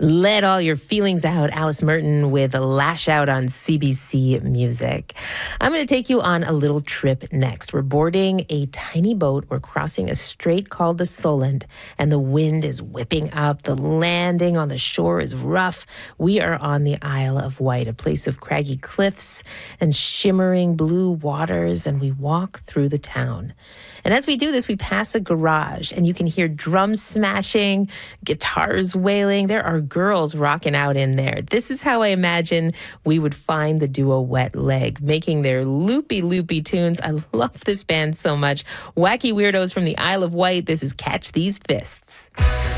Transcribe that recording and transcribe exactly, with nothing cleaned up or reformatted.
Let all your feelings out. Alice Merton with Lash Out on C B C Music. I'm going to take you on a little trip next. We're boarding a tiny boat. We're crossing a strait called the Solent, and the wind is whipping up. The landing on the shore is rough. We are on the Isle of Wight, a place of craggy cliffs and shimmering blue waters, and we walk through the town. And as we do this, we pass a garage, and you can hear drums smashing, guitars wailing. There are girls rocking out in there. This is how I imagine we would find the duo Wet Leg, making their loopy, loopy tunes. I love this band so much. Wacky weirdos from the Isle of Wight. This is Catch These Fists.